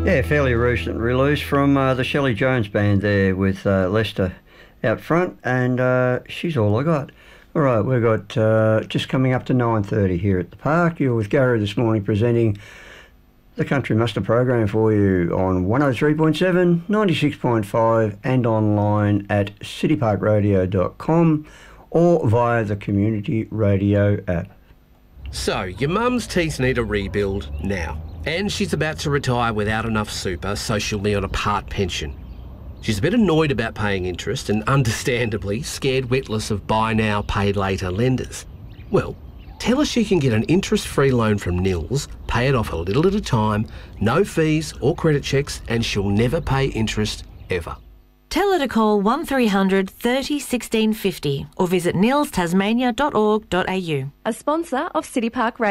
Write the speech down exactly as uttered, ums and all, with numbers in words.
Yeah, fairly recent release from uh, the Shelley Jones Band there with uh, Lester out front, and uh, She's All I Got. All right, we've got uh, just coming up to nine thirty here at the park. You're with Gary this morning presenting the Country Muster program for you on one oh three point seven, ninety-six point five and online at city park radio dot com or via the Community Radio app. So, your mum's teeth need a rebuild now, and she's about to retire without enough super, so she'll be on a part pension. She's a bit annoyed about paying interest and, understandably, scared witless of buy now, pay later lenders. Well, tell her she can get an interest-free loan from Nils, pay it off a little at a time, no fees or credit checks, and she'll never pay interest ever. Tell her to call one three hundred, thirty, sixteen fifty or visit nils tasmania dot org dot a u. A sponsor of City Park Radio.